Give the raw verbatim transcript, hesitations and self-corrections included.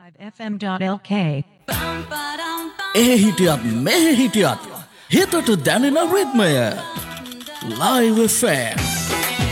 F M dot L K. එහි හිටියත් මෙහි හිටියත් හිතට දැනෙන රිද්මය Live F M